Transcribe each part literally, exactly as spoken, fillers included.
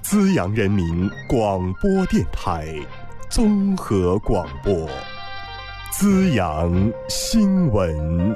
资阳人民广播电台综合广播，资阳新闻。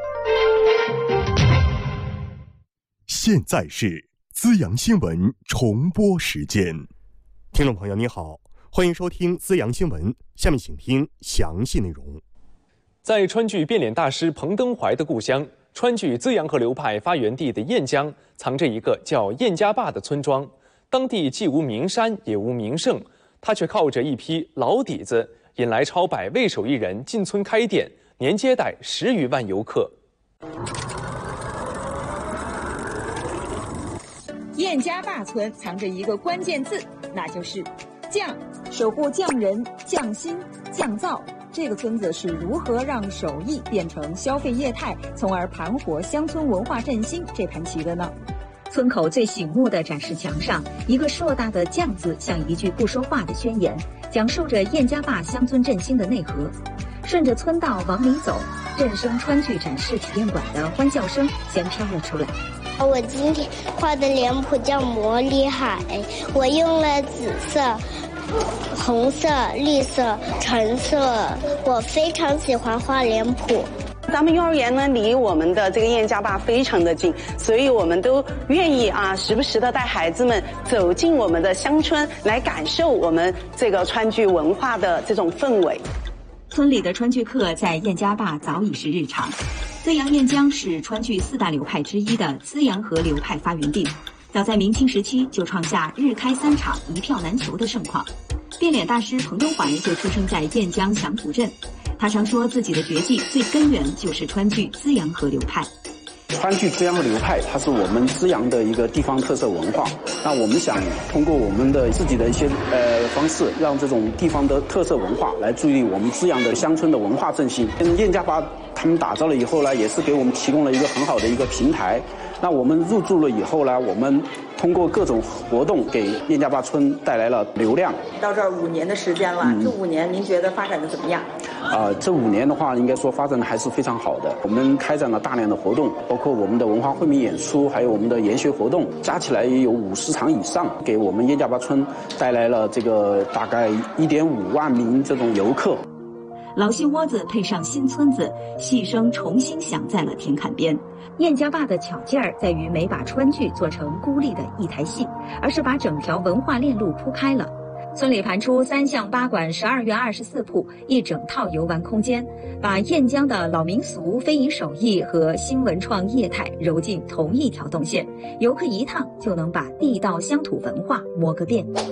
现在是资阳新闻重播时间。听众朋友你好，欢迎收听资阳新闻，下面请听详细内容。 在川剧变脸大师彭登怀的故乡，川剧资阳河流派发源地的堰江，藏着一个叫堰家坝的村庄。当地既无名山也无名胜，他却靠着一批老底子，引来超百位手艺人进村开店，年接待十余万游客。 堰家坝村藏着一个关键字，那就是匠。守护匠人、匠心、匠造。这个村子是如何让手艺变成消费业态，从而盘活乡村文化振兴这盘棋的呢？村口最醒目的展示墙上，一个硕大的匠字像一句不说话的宣言，讲述着堰家坝乡村振兴的内核。顺着村道往里走，振声川剧展示体验馆的欢笑声先飘了出来。 我今天画的脸谱叫魔力海，我用了紫色、红色、绿色、橙色，我非常喜欢画脸谱。 咱们幼儿园呢离我们的这个堰家坝非常的近，所以我们都愿意啊时不时的带孩子们走进我们的乡村，来感受我们这个川剧文化的这种氛围。 村里的川剧课在堰家坝早已是日常。资阳堰江是川剧四大流派之一的资阳河流派发源地，早在明清时期就创下日开三场一票难求的盛况。变脸大师彭登怀就出生在堰江响土镇，他常说自己的绝技最根源就是川剧资阳河流派。 川剧资阳河流派，它是我们资阳的一个地方特色文化。那我们想通过我们的自己的一些呃方式，让这种地方的特色文化来助力我们资阳的乡村的文化振兴。跟堰家坝他们打造了以后呢，也是给我们提供了一个很好的一个平台。那我们入驻了以后呢，我们通过各种活动给堰家坝村带来了流量。 到这儿五年的时间了，嗯、这五年您觉得发展的怎么样？ 啊、呃，这五年的话，应该说发展的还是非常好的。我们开展了大量的活动，包括我们的文化惠民演出，还有我们的研学活动，加起来也有五十场以上，给我们堰家坝村带来了这个大概一点五万名这种游客。 老戏窝子配上新村子，戏声重新响在了田坎边。堰家坝的巧劲儿在于没把川剧做成孤立的一台戏，而是把整条文化链路铺开了。村里盘出三巷八馆十二院二十四铺一整套游玩空间，把堰江的老民俗、非遗手艺和新文创业态揉进同一条动线，游客一趟就能把地道乡土文化摸个遍。